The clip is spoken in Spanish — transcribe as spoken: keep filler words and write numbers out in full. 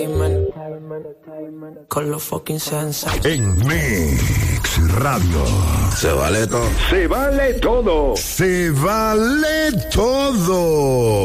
Con los fucking sensa. En Mix Radio. Se vale todo. Se vale todo. Se vale todo.